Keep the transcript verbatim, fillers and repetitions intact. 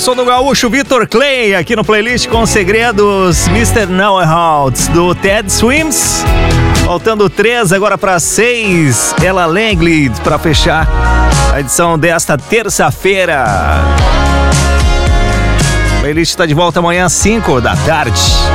som do gaúcho Vitor Clay aqui no playlist com segredos mister Know-How do Ted Swims. Faltando três agora para seis. Ella Langley para fechar a edição desta terça-feira. A playlist está de volta amanhã às cinco da tarde.